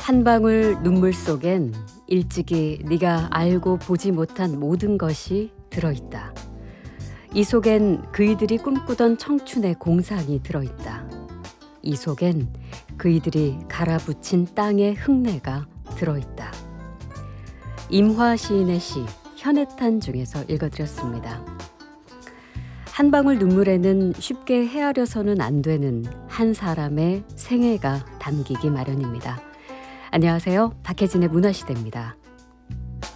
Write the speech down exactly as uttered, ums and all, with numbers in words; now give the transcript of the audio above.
한 방울 눈물 속엔 일찍이 네가 알고 보지 못한 모든 것이 들어있다. 이 속엔 그이들이 꿈꾸던 청춘의 공상이 들어있다. 이 속엔 그이들이 갈아붙인 땅의 흙내가 들어있다. 임화 시인의 시 현해탄 중에서 읽어드렸습니다. 한 방울 눈물에는 쉽게 헤아려서는 안 되는 한 사람의 생애가 담기기 마련입니다. 안녕하세요. 박혜진의 문화시대입니다.